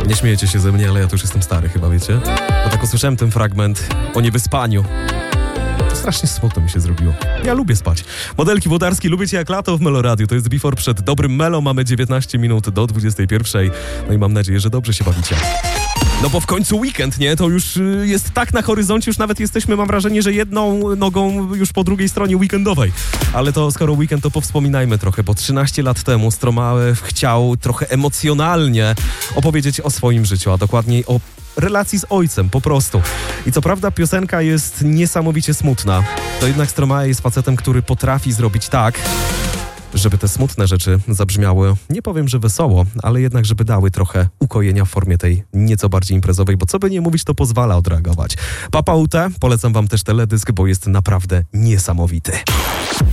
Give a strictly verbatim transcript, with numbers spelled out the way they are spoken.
Nie śmiejecie się ze mnie, ale ja to już jestem stary chyba, wiecie? Bo tak usłyszałem ten fragment o niewyspaniu. Strasznie smutno mi się zrobiło. Ja lubię spać. Modelki Włodarski, lubię cię jak lato w Melo Radio. To jest Before przed dobrym Melo. Mamy dziewiętnaście minut do dwudziestej pierwszej. No i mam nadzieję, że dobrze się bawicie. No bo w końcu weekend, nie? To już y, jest tak na horyzoncie, już nawet jesteśmy, mam wrażenie, że jedną nogą już po drugiej stronie weekendowej. Ale to skoro weekend, to powspominajmy trochę, bo trzynaście lat temu Stromae chciał trochę emocjonalnie opowiedzieć o swoim życiu, a dokładniej o relacji z ojcem, po prostu. I co prawda piosenka jest niesamowicie smutna, to jednak Stromae jest facetem, który potrafi zrobić tak, żeby te smutne rzeczy zabrzmiały, nie powiem, że wesoło, ale jednak, żeby dały trochę ukojenia w formie tej nieco bardziej imprezowej, bo co by nie mówić, to pozwala odreagować. Papa U T, polecam wam też teledysk, bo jest naprawdę niesamowity.